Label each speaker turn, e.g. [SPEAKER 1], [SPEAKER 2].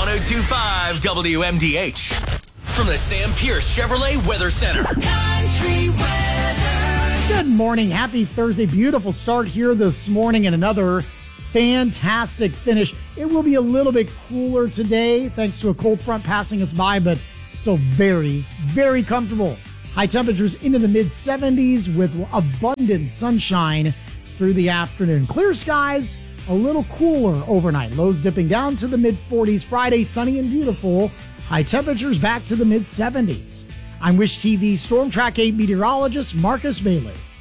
[SPEAKER 1] 1025 WMDH. From the Sam Pierce Chevrolet Weather Center. Country weather.
[SPEAKER 2] Good morning. Happy Thursday. Beautiful start here this morning and another fantastic finish. It will be a little bit cooler today thanks to a cold front passing us by, but still very, very comfortable. High temperatures into the mid-70s with abundant sunshine through the afternoon. Clear skies, a little cooler overnight. Lows dipping down to the mid-40s. Friday, sunny and beautiful. High temperatures back to the mid-70s. I'm Wish TV Storm Track 8 meteorologist Marcus Bailey.